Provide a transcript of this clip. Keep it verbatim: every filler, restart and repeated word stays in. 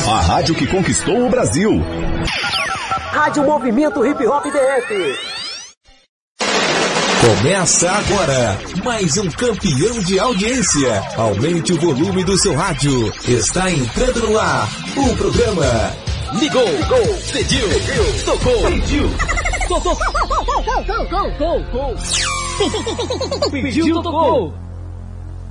A rádio que conquistou o Brasil. Rádio Movimento Hip Hop D F. Começa agora mais um campeão de audiência. Aumente o volume do seu rádio. Está entrando no ar o programa Ligou, Ligou, pediu, pediu, tocou, pediu, tocou, tocou, tocou, tocou, tocou, pediu, tocou.